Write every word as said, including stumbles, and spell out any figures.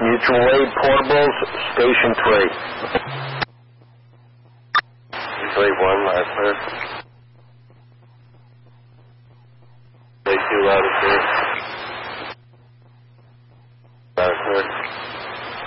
Mutual Aid Portables, Station three. three one, last clear.